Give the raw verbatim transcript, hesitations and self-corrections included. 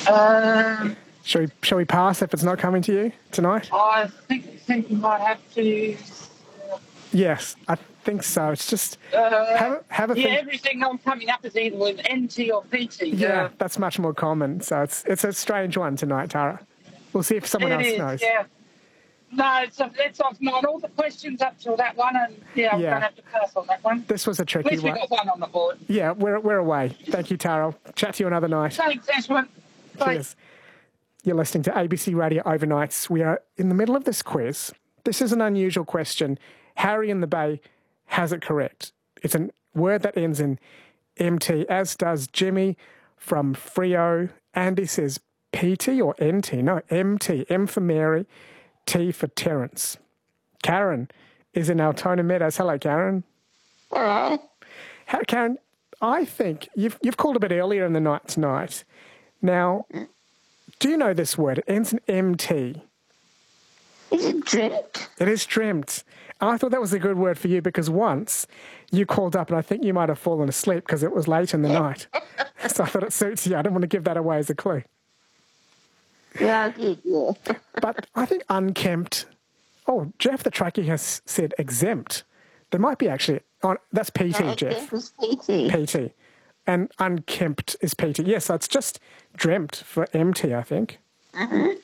Um, Shall we, shall we pass if it's not coming to you tonight? I think, think you might have to... Yes, I think so. It's just Uh, have, a- have a yeah, think. everything I'm coming up is either with N T or P T. Yeah, Uh, that's much more common. So it's it's a strange one tonight, Tara. We'll see if someone it else is, knows. yeah. No, it's, it's off mine. All the questions up till that one, and yeah, I'm Yeah. going to have to pass on that one. This was a At tricky least we one. got one on the board. Yeah, we're we're away. Thank you, Tara. Chat to you another night. Thanks, Ashwin. Bye. Cheers. You're listening to A B C Radio Overnights. We are in the middle of this quiz. This is an unusual question. Harry in the Bay has it correct. It's a word that ends in M T, as does Jimmy from Frio. Andy says P T or N T. No, M T. M for Mary, T for Terence. Karen is in Altona Meadows. Hello, Karen. Hello. How, Karen, I think you've you've called a bit earlier in the night tonight. Now, do you know this word? It ends in M T. Is it dreamt? It is dreamt. I thought that was a good word for you because once you called up and I think you might have fallen asleep because it was late in the night. So I thought it suits you. I didn't want to give that away as a clue. Yeah, I did, yeah. But I think unkempt. Oh, Jeff the Truckie has said exempt. There might be actually. Oh, that's P T, No, Jeff. it was P T. P T. And unkempt is P T. Yes, so it's just dreamt for M T, I think. Mm-hmm.